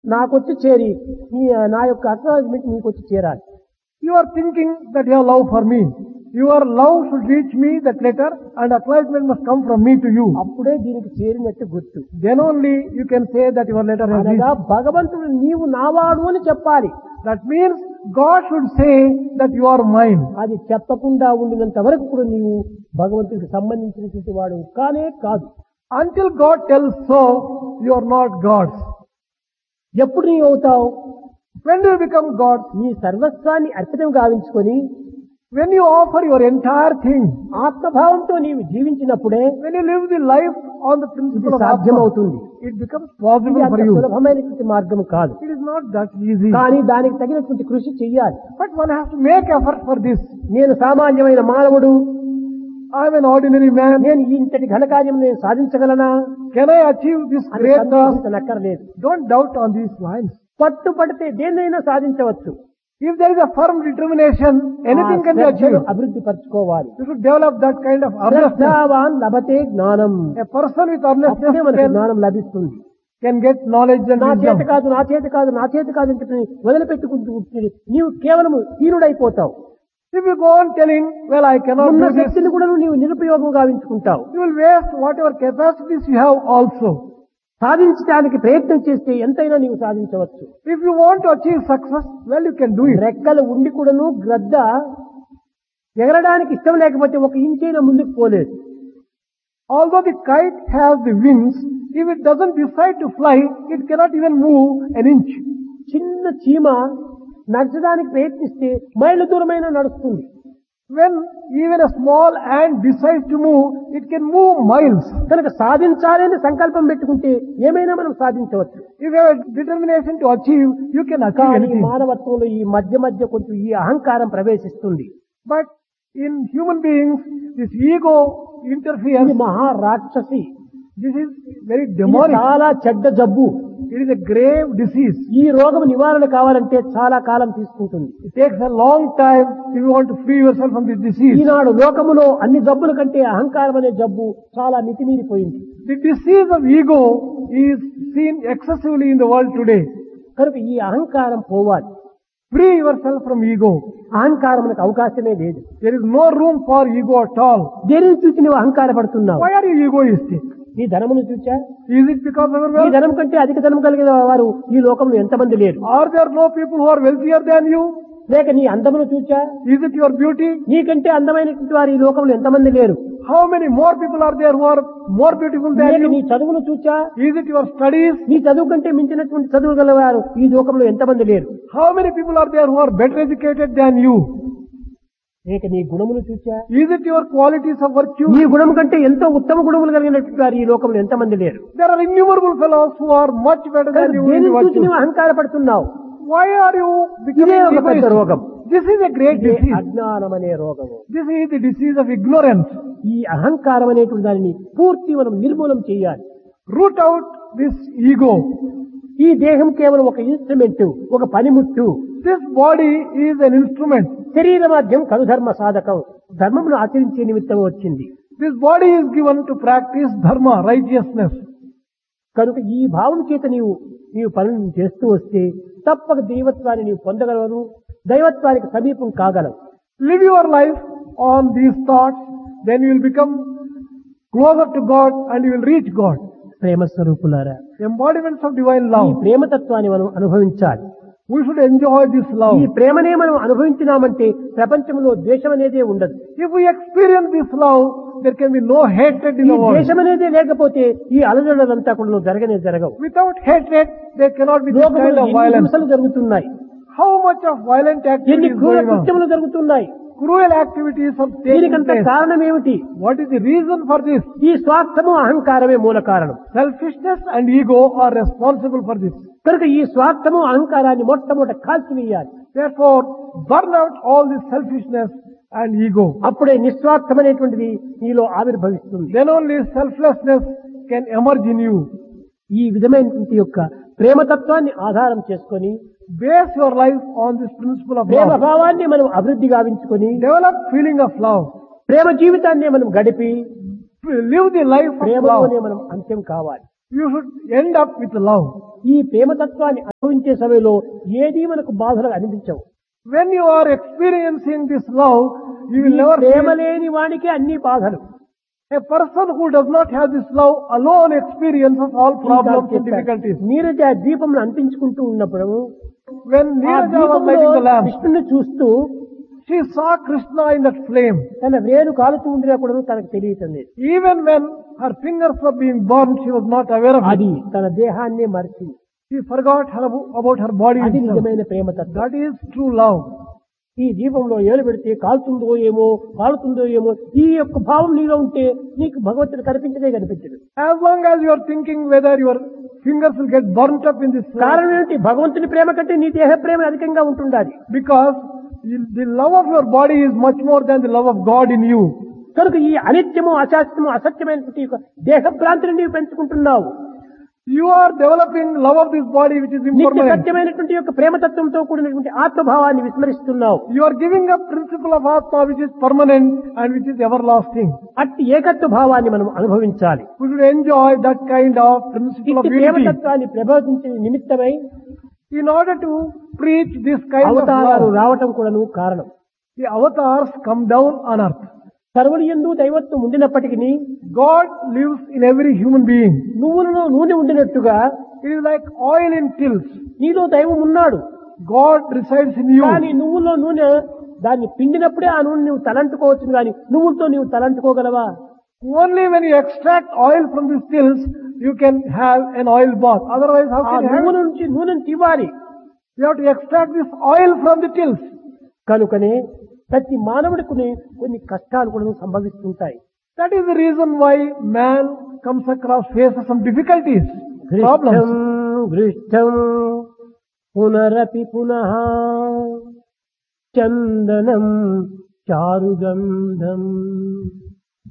నాకొచ్చి చేరి నా యొక్క అక్నాలెడ్జ్మెంట్ నీకొచ్చి చేరాలి. You are thinking that you have love for me. Your love should reach me, that letter, and acknowledgement must come from me to you. అప్పుడే దీనికి చేరినట్టు గుర్తు. Then only you can say that your letter has అనగా reached. భగవంతుడు నీవు నావాడు అని చెప్పాలి. That means God should say that you are mine. అది చెప్పకుండా ఉండినంత వరకు కూడా నీవు భగవంతుడికి సంబంధించినటువంటి వాడు కానే కాదు. Until God tells so, you are not God's. ఎప్పుడు నీవు అవుతావు? When do you become God's? నీ సర్వస్వాన్ని అర్పితం గావించుకొని When you offer your entire thing. ఆత్మభావంతో నీవు జీవించినప్పుడే When you live the life on the ఇది principle of సాధ్యమవుతుంది. Atma, it becomes possible ఇది for అంత you. సులభమైనటువంటి మార్గం కాదు. It is not that easy. కానీ దానికి తగినటువంటి కృషి చెయ్యాలి. But one has to make effort for this. నేను సామాన్యమైన మానవుడు, I am an ordinary man. నేను ఇంతటి ఘనకార్యం నేను సాధించగలనా Can I achieve this అని great task? సందేహించనక్కర్లేదు. Don't doubt on these lines. పట్టుపడితే దేన్నైనా సాధించవచ్చు. If there is a firm determination, anything can be achieved. అభివృద్ధి పరచుకోవాలి. You should develop that kind of earnestness. శ్రద్ధావాన్ లభతే జ్ఞానం. A person with అప్పుడే earnestness మనకు జ్ఞానం లభిస్తుంది. can get knowledge and నా చేత wisdom. కాదు, నా చేత కాదు, నా చేత కాదు అంటే వదిలిపెట్టుకుంటూ ఉంటుంది. నీవు కేవలం హీనుడైపోతావు. If you go on telling, well, I cannot ఉన్న do this, శక్తిని కూడా నీవు నిరుపయోగం గావించుకుంటావు. you will waste whatever capacities you have also. సాధించడానికి ప్రయత్నం చేస్తే ఎంతైనా నీవు సాధించవచ్చు. If you want to achieve success, well, you can do it. రెక్కలు ఉండి కూడాను గ్రద్ద ఎగరడానికి ఇష్టం లేకపోతే ఒక ఇంచైనా ముందుకు పోలేదు. Although the kite has the wings, if it doesn't decide to fly, it cannot even move an inch. చిన్న చీమ నడచడానికి ప్రయత్నిస్తే మైళ్ళ దూరమైన నడుస్తుంది. When even a small ant decides to move, it can move miles. కనుక సాధించాలని సంకల్పం పెట్టుకుంటే ఏమైనా మనం సాధించవచ్చు. If you have a determination to achieve, you can achieve కానీ anything. మానవత్వంలో ఈ మధ్య కొంచెం ఈ అహంకారం ప్రవేశిస్తుంది. But in human beings, this ego ఇది interferes. మహారాక్షసి. This is very ఇది demonic. చాలా చెడ్డ జబ్బు. It is a grave disease. ఈ రోగం నివారణ కావాలంటే చాలా కాలం తీసుకుంటుంది. It takes a long time if you want to free yourself from this disease. ఈనాడు లోకములో అన్ని జబ్బుల కంటే అహంకారం అనే జబ్బు చాలా మితిమీరిపోయింది. The disease of ego is seen excessively in the world today. కనుక ఈ అహంకారం పోవాలి. Free yourself from ego. అహంకారమునకు అవకాశమే లేదు. There is no room for ego at all. దేనిని చూసి నువ్వు అహంకారపడుతున్నావు? Why are you egoistic? నీ ధనమును చూచా? Is it because of our ఈ wealth? ధనం కంటే అధిక ధనం కలిగిన వారు ఈ లోకంలో ఎంతమంది లేరు? Are there no people who are wealthier than you? లేక నీ అందమును చూచా? Is it your beauty? నీకంటే అందమైనటువంటి వారు ఈ లోకంలో ఎంతమంది లేరు? How many more people are there who are more beautiful than లేక నీ you? చదువును చూచా? Is it your studies? నీ చదువు కంటే మించినటువంటి చదువు గలవారు ఈ లోకంలో ఎంతమంది లేరు? How many people are there who are better educated than you? లేక నీ గుణమును చూచా? Is it your qualities of virtue? నీ గుణం కంటే ఎంతో ఉత్తమ గుణములు కలిగినటువంటి వారు ఈ లోకంలో ఎంతమంది లేరు? There are innumerable fellows who are much better than you in దేనిని చూసి virtue. నువ్వు అహంకారపడుతున్నావు? Why are you ఇదే becoming ఒక పెద్ద egoistic? రోగం. This is a great ఇదే disease. అజ్ఞానం అనే రోగము. This is the disease of ignorance. ఈ అహంకారం అనేటువంటి దానిని పూర్తి మనం నిర్మూలం చేయాలి. Root out this ego. ఈ దేహం కేవలం ఒక ఇన్స్ట్రుమెంట్, ఒక పనిముట్టు. This body is an instrument. శరీర మాధ్యం కనుధర్మ సాధకం, ధర్మమును ఆచరించే నిమిత్తం వచ్చింది. This body is given to practice dharma, righteousness. కనుక ఈ భావం చేత నీవు పనులను చేస్తూ వస్తే తప్పక దైవత్వాన్ని నీవు పొందగలవు, దైవత్వానికి సమీపం కాగలవు. Live your life on these thoughts, then you will become closer to God and you will reach God. ప్రేమ స్వరూపులారా, Embodiments of divine ఈ love. ప్రేమతత్వాన్ని మనం అనుభవించాలి. We should enjoy this love. ఈ ప్రేమనే మనం అనుభవించినామంటే ప్రపంచంలో ద్వేషం అనేదే ఉండదు. If we experience this love, there can be no hatred in ఈ the world. ద్వేషం అనేదే లేకపోతే ఈ అలజడులంతా కూడా జరగవు. Without hatred, there cannot be this లోకంలో kind of ఎన్ని violence. హింసలు జరుగుతున్నాయి, How much of violent ఎన్ని activity is క్రూర going on? కృత్యములు జరుగుతున్నాయి. Cruel activities are taking దీనికంత place. కారణం ఏమిటి? What is the reason for this? ఈ స్వార్థము అహంకారమే మూల కారణం. Selfishness and ego are responsible for this. కనుక ఈ స్వార్థము అహంకారాన్ని మొట్టమొదట కాల్చివేయాలి. Therefore, burn out all this selfishness and ego. అప్పుడే నిస్వార్థమైనటువంటిది నీలో ఆవిర్భవిస్తుంది. Then only selflessness can emerge in you. ఈ విధమైనటువంటి యొక్క ప్రేమతత్వాన్ని ఆధారం చేసుకొని Base your life on this principle of Prema love. భావాన్ని మనం అభివృద్ధి గావించుకొని Develop feeling of love. ప్రేమ జీవితాన్ని మనం గడిపి Live the life of love. ప్రేమలోనే మనం అంత్యం కావాలి. You should end up with love. ఈ ప్రేమతత్వాన్ని అనుభవించే సమయంలో ఏదీ మనకు బాధలు అనిపించవు. When you are experiencing this love, you will ఈ never ప్రేమ feel. లేని వానికి అన్ని బాధలు. A person who does not have this love alone experiences all problems and difficulties. Neeraja దీపంను అంటించుకుంటూ ఉన్నప్పుడు When ఆ Neeraja was దీపంలో lighting the lamp, కృష్ణుని చూస్తూ she saw Krishna in that flame. తన వేలు కాలుతూ ఉండినా కూడా తనకు తెలియటం లేదు. Even when her fingers were being burned, she was not aware of అది it. తన దేహాన్నే మరిచింది. She forgot about her body అది itself. నిజమైన ప్రేమతత్వం. That is true love. ఈ దీపంలో ఏలు పెడితే కాలుతుందో ఏమో కాలుతుందో ఏమో ఈ యొక్క భావం నీలో ఉంటే నీకు భగవంతుడు కనిపించదే కనిపించడు. As long as you are thinking whether your fingers will get burnt up in this flame, కారణం ఏంటి? భగవంతుని ప్రేమ కంటే నీ దేహ ప్రేమ అధికంగా ఉంటుండాలి. because the love of your body is much more than the love of God in you. కనుక ఈ అనిత్యము అశాస్త్రము అసత్యమైనటువంటి యొక్క దేహ భ్రాంతిని నీవు పెంచుకుంటున్నావు. You are developing love of this body which is నిత్య impermanent. సత్యమైనటువంటి యొక్క ప్రేమతత్వంతో కూడినటువంటి ఆత్మభావాన్ని విస్మరిస్తున్నావు. You are giving up principle of Atma which is permanent and which is everlasting. అట్టి ఏకత్వ భావాన్ని మనం అనుభవించాలి. We should enjoy that kind of principle of ఇట్టి unity. ప్రేమతత్వాన్ని ప్రబోధించే నిమిత్తమై In order to preach this kind of అవతారాలు love, రావటం కూడాను కారణం. the avatars come down on earth. సర్వులు యందు దైవత్వం ఉండినప్పటికీ God lives in every human being. నువ్వులలో నూనె ఉండినట్టుగా It is like oil in tills. నీలో దైవం ఉన్నాడు. God resides in you. కానీ నువ్వులో నూనె దాన్ని పిండినప్పుడే ఆ నూనె నువ్వు తలంటుకోవచ్చు కానీ నువ్వులతో నువ్వు తలంటుకోగలవా? Only when you extract oil from these tills, you can have an oil bath. Otherwise, how ఆ can you have నువ్వుల it? నుంచి నూనెను తీవాలి. You have to extract this oil from the tills. కనుకనే ప్రతి మానవుడికి కొన్ని కష్టాలు కూడా సంభవిస్తుంటాయి. That is the reason why man comes across, faces some difficulties, problems. గృష్టం పునరపి పునః చందనం చారుగంధం